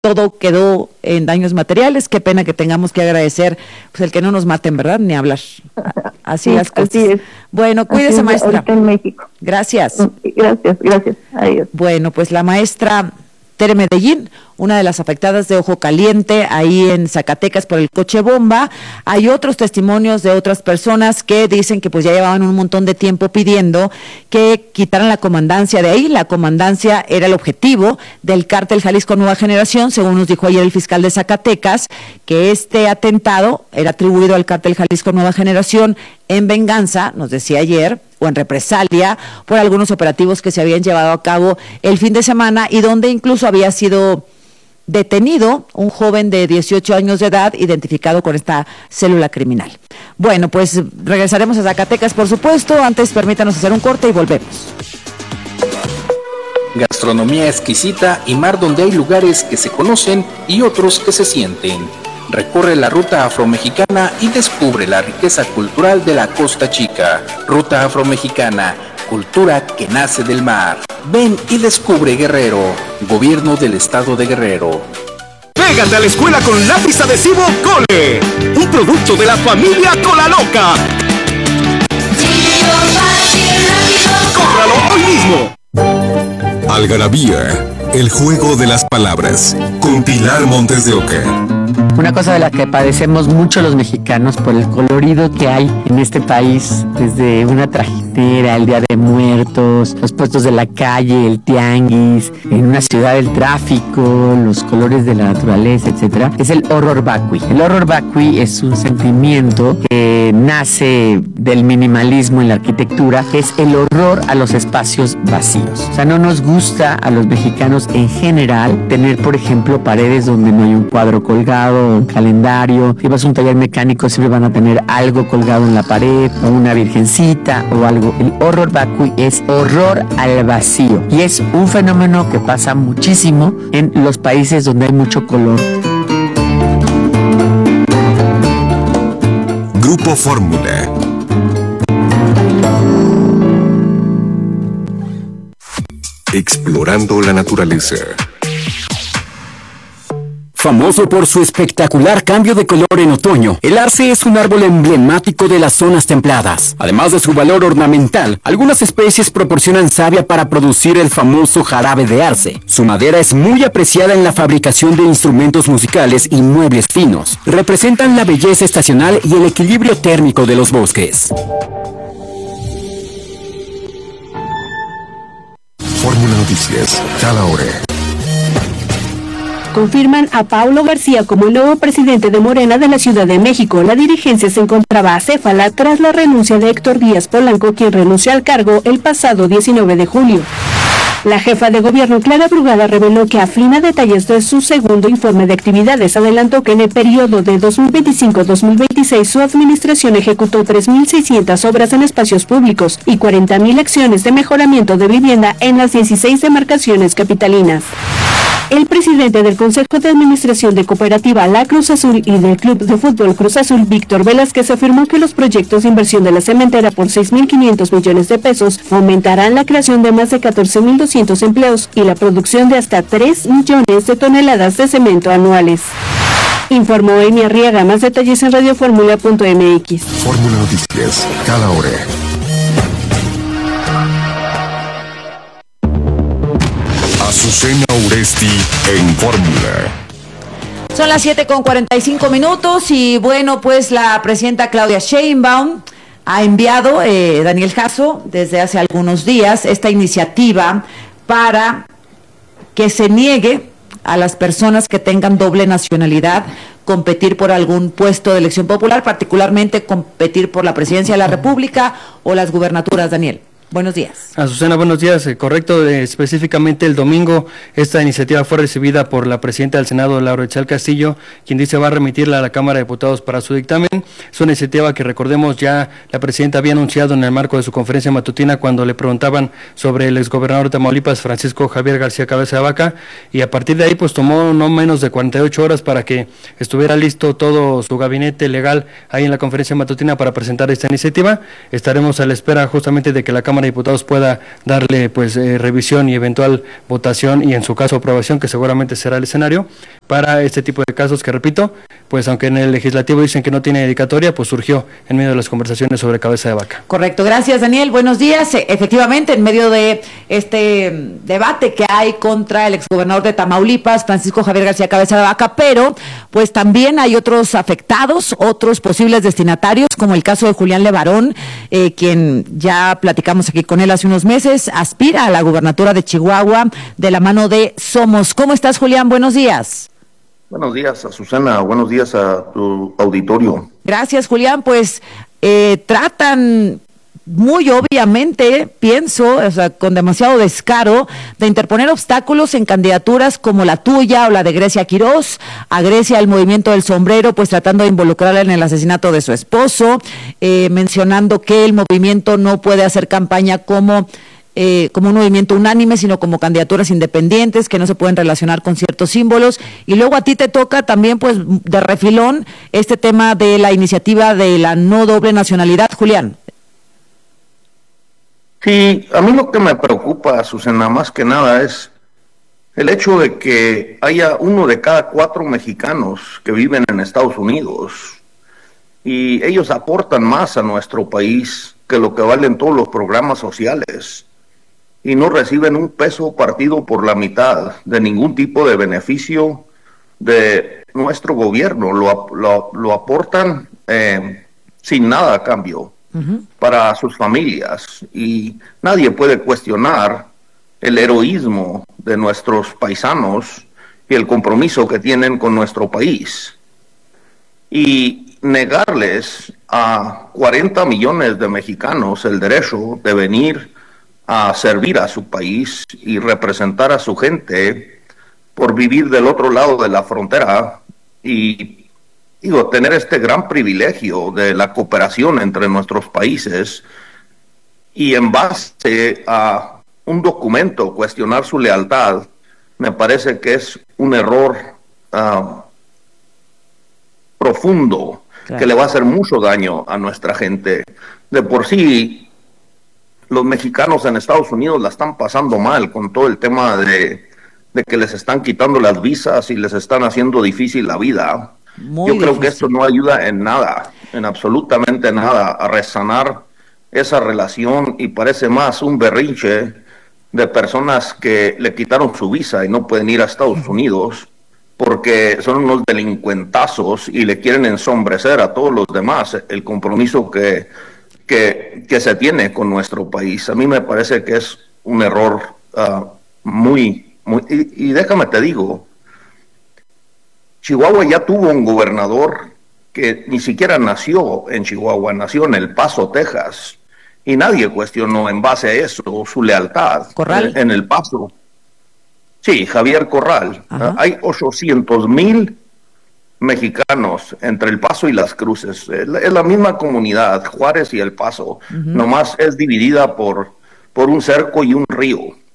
todo quedó en daños materiales. Qué pena que tengamos que agradecer, pues el que no nos maten, ¿verdad? Ni hablar. Así sí, las cosas. Así es. Bueno, cuídese, así maestra. Ahorita en México. Gracias. Gracias. Adiós. Bueno, pues la maestra Tere Medellín, una de las afectadas de Ojo Caliente, ahí en Zacatecas por el coche bomba. Hay otros testimonios de otras personas que dicen que pues ya llevaban un montón de tiempo pidiendo que quitaran la comandancia de ahí. La comandancia era el objetivo del cártel Jalisco Nueva Generación, según nos dijo ayer el fiscal de Zacatecas, que este atentado era atribuido al cártel Jalisco Nueva Generación en venganza, nos decía ayer, o en represalia por algunos operativos que se habían llevado a cabo el fin de semana y donde incluso había sido detenido un joven de 18 años de edad identificado con esta célula criminal. Bueno, pues regresaremos a Zacatecas, por supuesto. Antes permítanos hacer un corte y volvemos. Gastronomía exquisita y mar donde hay lugares que se conocen y otros que se sienten. Recorre la ruta afromexicana y descubre la riqueza cultural de la Costa Chica. Ruta afromexicana, cultura que nace del mar. Ven y descubre Guerrero, Gobierno del Estado de Guerrero. Pégate a la escuela con lápiz adhesivo Cole, un producto de la familia Cola Loca. ¡Cómpralo hoy mismo! Algarabía, el juego de las palabras, con Pilar Montes de Oca. Una cosa de la que padecemos mucho los mexicanos por el colorido que hay en este país, desde una trajinera, el Día de Muertos, los puestos de la calle, el tianguis, en una ciudad el tráfico, los colores de la naturaleza, etcétera, es el horror vacui. El horror vacui es un sentimiento que nace del minimalismo en la arquitectura, que es el horror a los espacios vacíos. O sea, no nos gusta a los mexicanos en general tener, por ejemplo, paredes donde no hay un cuadro colgado, un calendario. Si vas a un taller mecánico siempre van a tener algo colgado en la pared, o una virgencita o algo. El horror vacui es horror al vacío y es un fenómeno que pasa muchísimo en los países donde hay mucho color. Grupo Fórmula. Explorando la naturaleza. Famoso por su espectacular cambio de color en otoño, el arce es un árbol emblemático de las zonas templadas. Además de su valor ornamental, algunas especies proporcionan savia para producir el famoso jarabe de arce. Su madera es muy apreciada en la fabricación de instrumentos musicales y muebles finos. Representan la belleza estacional y el equilibrio térmico de los bosques. Fórmula Noticias, cada hora. Confirman a Paulo García como el nuevo presidente de Morena de la Ciudad de México. La dirigencia se encontraba acéfala tras la renuncia de Héctor Díaz Polanco, quien renunció al cargo el pasado 19 de julio. La jefa de gobierno, Clara Brugada, reveló que afina detalles de su segundo informe de actividades. Adelantó que en el periodo de 2025-2026 su administración ejecutó 3.600 obras en espacios públicos y 40.000 acciones de mejoramiento de vivienda en las 16 demarcaciones capitalinas. El presidente del Consejo de Administración de Cooperativa La Cruz Azul y del Club de Fútbol Cruz Azul, Víctor Velázquez, afirmó que los proyectos de inversión de la cementera por 6.500 millones de pesos fomentarán la creación de más de 14.200 empleos y la producción de hasta 3 millones de toneladas de cemento anuales. Informó Amy Arriaga. Más detalles en radioformula.mx. Fórmula Noticias, cada hora. Azucena Uresti en Fórmula. Son las 7:45 y bueno, pues la presidenta Claudia Sheinbaum ha enviado, Daniel Jasso, desde hace algunos días, esta iniciativa para que se niegue a las personas que tengan doble nacionalidad competir por algún puesto de elección popular, particularmente competir por la presidencia de la República o las gubernaturas. Daniel. Buenos días. Azucena, buenos días. Correcto, específicamente el domingo esta iniciativa fue recibida por la presidenta del Senado, Laura Echal Castillo, quien dice va a remitirla a la Cámara de Diputados para su dictamen. Es una iniciativa que, recordemos, ya la presidenta había anunciado en el marco de su conferencia matutina cuando le preguntaban sobre el exgobernador de Tamaulipas, Francisco Javier García Cabeza de Vaca, y a partir de ahí pues tomó no menos de 48 horas para que estuviera listo todo su gabinete legal ahí en la conferencia matutina para presentar esta iniciativa. Estaremos a la espera justamente de que la Cámara Cámara de Diputados pueda darle pues revisión y eventual votación y en su caso aprobación, que seguramente será el escenario para este tipo de casos que, repito, pues aunque en el legislativo dicen que no tiene dedicatoria, pues surgió en medio de las conversaciones sobre cabeza de vaca. Correcto, gracias Daniel, buenos días. Efectivamente, en medio de este debate que hay contra el exgobernador de Tamaulipas, Francisco Javier García Cabeza de Vaca, pero pues también hay otros afectados, otros posibles destinatarios, como el caso de Julián Levarón, quien ya platicamos aquí con él hace unos meses, aspira a la gubernatura de Chihuahua de la mano de Somos. ¿Cómo estás, Julián? Buenos días. Buenos días, Azucena. Buenos días a tu auditorio. Gracias, Julián. Pues tratan muy obviamente, pienso, o sea, con demasiado descaro, de interponer obstáculos en candidaturas como la tuya o la de Grecia Quirós. A Grecia, el Movimiento del Sombrero, pues tratando de involucrarla en el asesinato de su esposo, mencionando que el movimiento no puede hacer campaña como un movimiento unánime, sino como candidaturas independientes que no se pueden relacionar con ciertos símbolos. Y luego a ti te toca también, pues, de refilón, este tema de la iniciativa de la no doble nacionalidad, Julián. Sí, a mí lo que me preocupa, Azucena, más que nada es el hecho de que haya 1 de cada 4 mexicanos que viven en Estados Unidos y ellos aportan más a nuestro país que lo que valen todos los programas sociales y no reciben un peso partido por la mitad de ningún tipo de beneficio de nuestro gobierno. Lo aportan sin nada a cambio para sus familias, y nadie puede cuestionar el heroísmo de nuestros paisanos y el compromiso que tienen con nuestro país. Y negarles a 40 millones de mexicanos el derecho de venir a servir a su país y representar a su gente por vivir del otro lado de la frontera y tener este gran privilegio de la cooperación entre nuestros países, y en base a un documento cuestionar su lealtad, me parece que es un error profundo, claro, que le va a hacer mucho daño a nuestra gente. De por sí, los mexicanos en Estados Unidos la están pasando mal con todo el tema de que les están quitando las visas y les están haciendo difícil la vida. Yo creo que esto no ayuda en nada, en absolutamente nada, a resanar esa relación, y parece más un berrinche de personas que le quitaron su visa y no pueden ir a Estados Unidos porque son unos delincuentazos y le quieren ensombrecer a todos los demás el compromiso que se tiene con nuestro país. A mí me parece que es un error muy, y déjame te digo, Chihuahua ya tuvo un gobernador que ni siquiera nació en Chihuahua, nació en El Paso, Texas, y nadie cuestionó en base a eso su lealtad. ¿Corral? En El Paso. Sí, Javier Corral. Hay 800,000 mexicanos entre El Paso y Las Cruces. Es la misma comunidad, Juárez y El Paso. Nomás es dividida por un cerco y un río.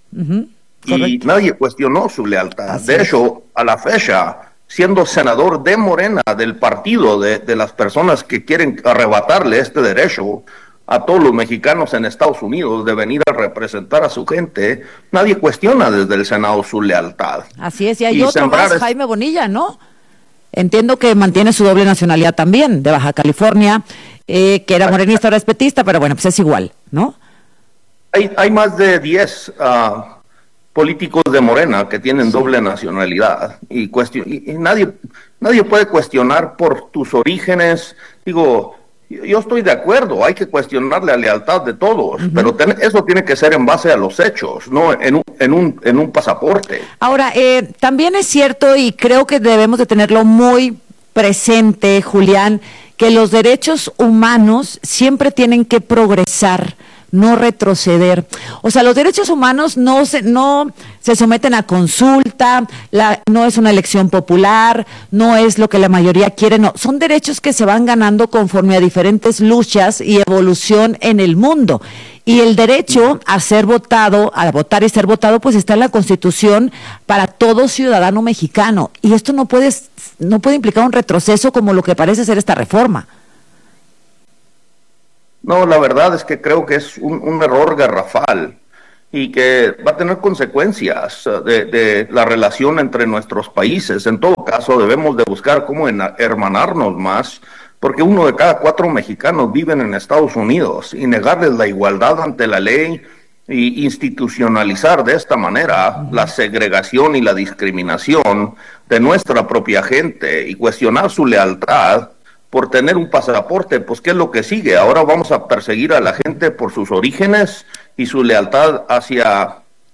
Y nadie cuestionó su lealtad. De hecho, a la fecha, siendo senador de Morena, del partido de las personas que quieren arrebatarle este derecho a todos los mexicanos en Estados Unidos de venir a representar a su gente, nadie cuestiona desde el Senado su lealtad. Así es, y hay otro más, Jaime Bonilla, ¿no? Entiendo que mantiene su doble nacionalidad también, de Baja California, que era morenista, ahora es petista, pero bueno, pues es igual, ¿no? Hay más de 10 políticos de Morena que tienen doble nacionalidad, y nadie puede cuestionar por tus orígenes. Digo, yo estoy de acuerdo, hay que cuestionar la lealtad de todos, pero eso tiene que ser en base a los hechos, no en un pasaporte. Ahora, también es cierto, y creo que debemos de tenerlo muy presente, Julián, que los derechos humanos siempre tienen que progresar, no retroceder. O sea, los derechos humanos no se someten a consulta, no es una elección popular, no es lo que la mayoría quiere, no. Son derechos que se van ganando conforme a diferentes luchas y evolución en el mundo. Y el derecho a ser votado, a votar y ser votado, pues está en la Constitución para todo ciudadano mexicano. Y esto no puede implicar un retroceso como lo que parece ser esta reforma. No, la verdad es que creo que es un error garrafal y que va a tener consecuencias de la relación entre nuestros países. En todo caso, debemos de buscar cómo hermanarnos más, porque 1 de cada 4 mexicanos viven en Estados Unidos, y negarles la igualdad ante la ley y institucionalizar de esta manera la segregación y la discriminación de nuestra propia gente y cuestionar su lealtad por tener un pasaporte, pues ¿qué es lo que sigue? Ahora vamos a perseguir a la gente por sus orígenes y su lealtad hacia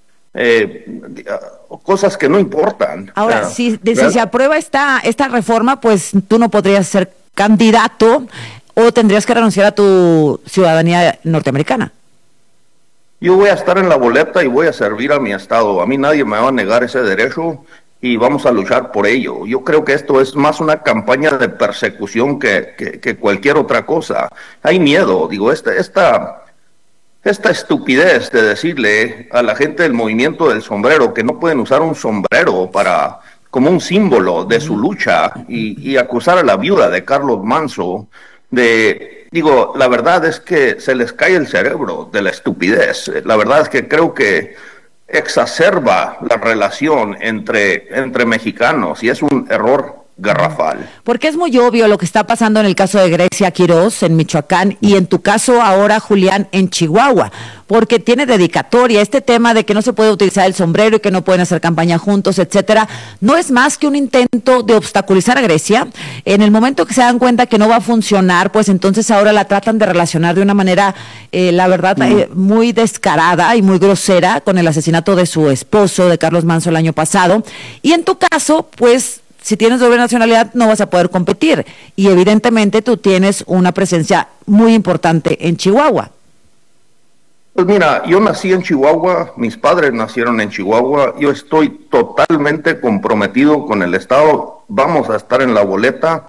cosas que no importan. Ahora, si se aprueba esta reforma, pues tú no podrías ser candidato o tendrías que renunciar a tu ciudadanía norteamericana. Yo voy a estar en la boleta y voy a servir a mi estado. A mí nadie me va a negar ese derecho y vamos a luchar por ello. Yo creo que esto es más una campaña de persecución que cualquier otra cosa. Hay miedo, digo, esta estupidez de decirle a la gente del movimiento del sombrero que no pueden usar un sombrero como un símbolo de su lucha y acusar a la viuda de Carlos Manzo digo, la verdad es que se les cae el cerebro de la estupidez. La verdad es que creo que exacerba la relación entre mexicanos y es un error garrafal. Porque es muy obvio lo que está pasando en el caso de Grecia Quiroz en Michoacán y en tu caso ahora, Julián, en Chihuahua, porque tiene dedicatoria. Este tema de que no se puede utilizar el sombrero y que no pueden hacer campaña juntos, etcétera, no es más que un intento de obstaculizar a Grecia. En el momento que se dan cuenta que no va a funcionar, pues entonces ahora la tratan de relacionar de una manera, la verdad, muy descarada y muy grosera con el asesinato de su esposo, de Carlos Manzo, el año pasado. Y en tu caso, pues, si tienes doble nacionalidad no vas a poder competir y evidentemente tú tienes una presencia muy importante en Chihuahua. Pues mira, yo nací en Chihuahua, mis padres nacieron en Chihuahua, yo estoy totalmente comprometido con el estado, vamos a estar en la boleta.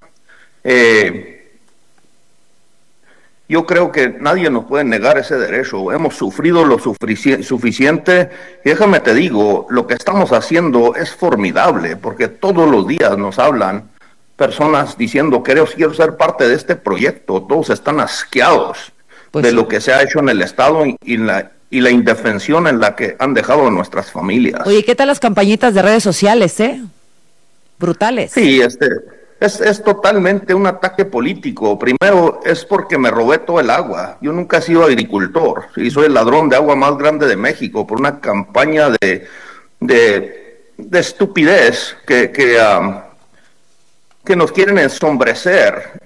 Yo creo que nadie nos puede negar ese derecho. Hemos sufrido lo suficiente. Y déjame te digo, lo que estamos haciendo es formidable, porque todos los días nos hablan personas diciendo quiero ser parte de este proyecto. Todos están asqueados de lo que se ha hecho en el Estado y la indefensión en la que han dejado a nuestras familias. Oye, ¿qué tal las campañitas de redes sociales, brutales? Sí, Es totalmente un ataque político. Primero es porque me robé todo el agua. Yo nunca he sido agricultor y soy el ladrón de agua más grande de México por una campaña de estupidez que nos quieren ensombrecer.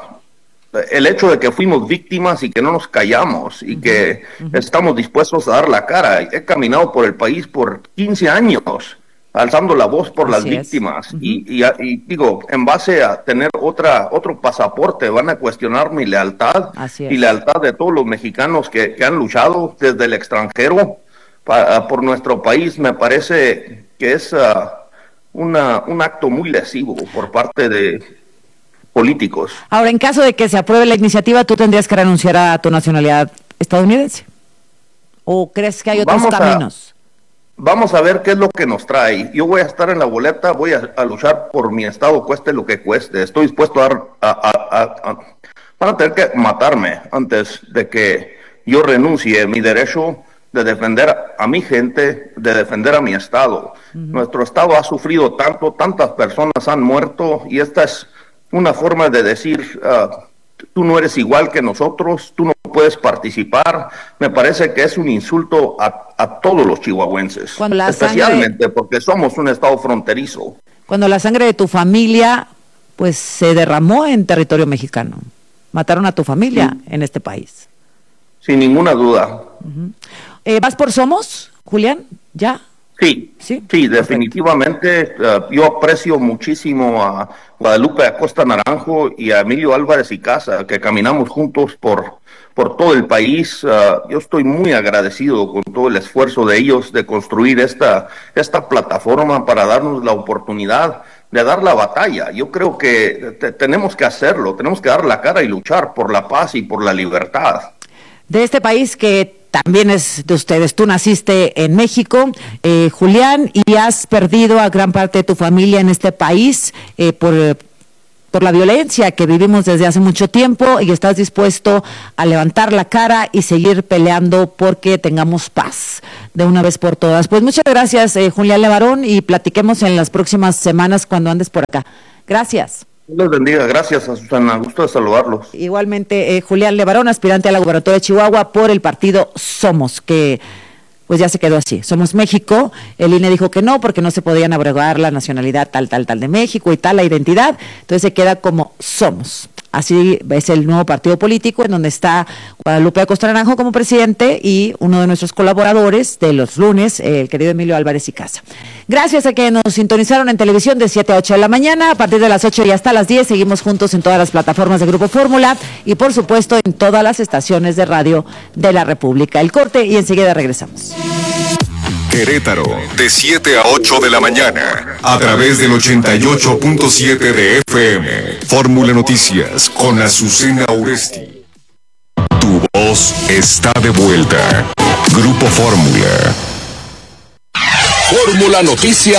El hecho de que fuimos víctimas y que no nos callamos y que estamos dispuestos a dar la cara. He caminado por el país por 15 años. Alzando la voz por las víctimas y digo, en base a tener otro pasaporte van a cuestionar mi lealtad y lealtad de todos los mexicanos que han luchado desde el extranjero por nuestro país. Me parece que es un acto muy lesivo por parte de políticos. Ahora, en caso de que se apruebe la iniciativa, ¿tú tendrías que renunciar a tu nacionalidad estadounidense? ¿O crees que hay otros caminos? Vamos a ver qué es lo que nos trae. Yo voy a estar en la boleta, voy a luchar por mi estado, cueste lo que cueste. Estoy dispuesto van a tener que matarme antes de que yo renuncie mi derecho de defender a mi gente, de defender a mi estado. Nuestro estado ha sufrido tantas personas han muerto y esta es una forma de decir, tú no eres igual que nosotros, tú no puedes participar. Me parece que es un insulto a todos los chihuahuenses, especialmente porque somos un estado fronterizo. Cuando la sangre de tu familia pues se derramó en territorio mexicano, mataron a tu familia en este país. Sin ninguna duda. ¿Vas por Somos, Julián? ¿Ya? Sí, definitivamente. Yo aprecio muchísimo a Guadalupe Acosta Naranjo y a Emilio Álvarez y Casa, que caminamos juntos por todo el país. Yo estoy muy agradecido con todo el esfuerzo de ellos de construir esta plataforma para darnos la oportunidad de dar la batalla. Yo creo que tenemos que hacerlo, tenemos que dar la cara y luchar por la paz y por la libertad. De este país que también es de ustedes. Tú naciste en México, Julián, y has perdido a gran parte de tu familia en este país por por la violencia que vivimos desde hace mucho tiempo y estás dispuesto a levantar la cara y seguir peleando porque tengamos paz de una vez por todas. Pues muchas gracias, Julián Levarón, y platiquemos en las próximas semanas cuando andes por acá. Gracias. Dios les bendiga. Gracias, Susana. Gusto de saludarlos. Igualmente, Julián Levarón, aspirante a la gubernatura de Chihuahua por el partido Somos, que pues ya se quedó así. Somos México. El INE dijo que no, porque no se podían abrogar la nacionalidad tal de México y tal, la identidad. Entonces se queda como Somos. Así es el nuevo partido político en donde está Guadalupe Acosta Naranjo como presidente y uno de nuestros colaboradores de los lunes, el querido Emilio Álvarez y Casa. Gracias a que nos sintonizaron en televisión de 7 a 8 de la mañana. A partir de las 8 y hasta las 10 seguimos juntos en todas las plataformas de Grupo Fórmula y por supuesto en todas las estaciones de radio de la República. El corte y enseguida regresamos. Querétaro, de 7 a 8 de la mañana, a través del 88.7 de FM. Fórmula Noticias con Azucena Oresti. Tu voz está de vuelta. Grupo Fórmula. Fórmula Noticias.